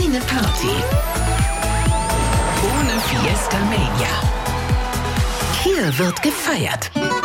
Keine Party ohne Fiesta Mania. Hier wird gefeiert.